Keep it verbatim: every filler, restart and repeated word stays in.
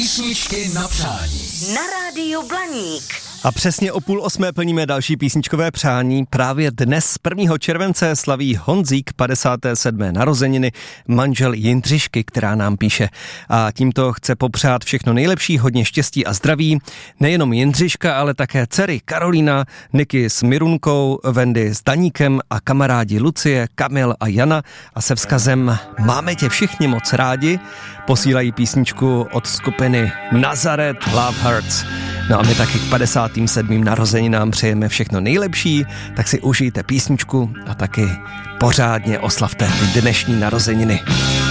Písničky na přání. Na rádiu Blaník. A přesně o půl osmé plníme další písničkové přání. Právě dnes prvního července slaví Honzík padesáté sedmé narozeniny, manžel Jindřišky, která nám píše. A tímto chce popřát všechno nejlepší, hodně štěstí a zdraví. Nejenom Jindřiška, ale také dcery Karolína, Niky s Mirunkou, Wendy s Daníkem a kamarádi Lucie, Kamil a Jana. A se vzkazem máme tě všichni moc rádi. Posílají písničku od skupiny Nazaret Love Hearts. No a my taky k padesátým sedmým narozeninám přejeme všechno nejlepší, tak si užijte písničku a taky pořádně oslavte ty dnešní narozeniny.